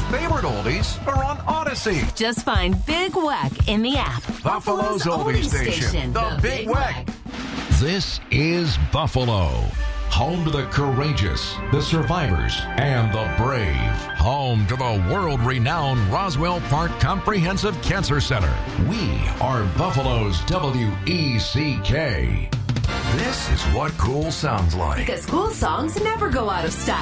favorite oldies are on Odyssey. Just find Big Weck in the app. Buffalo's oldie station, the Big Weck. This is Buffalo, home to the courageous, the survivors, and the brave. Home to the world-renowned Roswell Park Comprehensive Cancer Center. We are Buffalo's WECK. This is what cool sounds like. Because cool songs never go out of style.